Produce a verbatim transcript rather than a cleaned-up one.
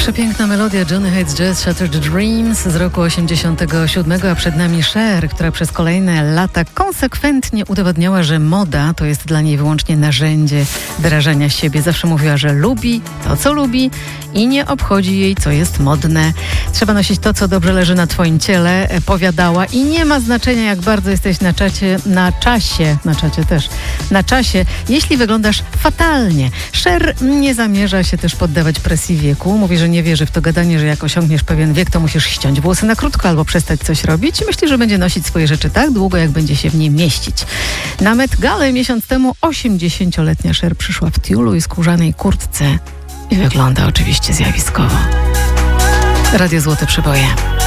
Przepiękna melodia Johnny Hates Jazz Shattered Dreams z roku osiemdziesiątego siódmego, a przed nami Cher, która przez kolejne lata konsekwentnie udowodniała, że moda to jest dla niej wyłącznie narzędzie wyrażania siebie. Zawsze mówiła, że lubi to, co lubi i nie obchodzi jej, co jest modne. Trzeba nosić to, co dobrze leży na twoim ciele, powiadała, i nie ma znaczenia, jak bardzo jesteś na czacie, na czasie, na czacie też, na czasie, jeśli wyglądasz fatalnie. Cher nie zamierza się też poddawać presji wieku. Mówi, że nie wierzy w to gadanie, że jak osiągniesz pewien wiek, to musisz ściąć włosy na krótko albo przestać coś robić. Myśli, że będzie nosić swoje rzeczy tak długo, jak będzie się w nie mieścić. Na Met Galę miesiąc temu osiemdziesięcioletnia Cher przyszła w tiulu i skórzanej kurtce i wygląda oczywiście zjawiskowo. Radio Złote Przeboje.